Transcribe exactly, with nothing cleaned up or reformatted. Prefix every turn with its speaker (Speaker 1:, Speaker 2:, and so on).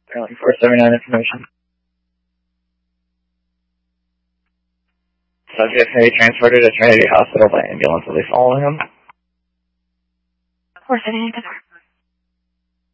Speaker 1: Airline four seventy-nine information. Subject may be transported to Trinity Hospital by ambulance. Will they follow him?
Speaker 2: four seventy-nine,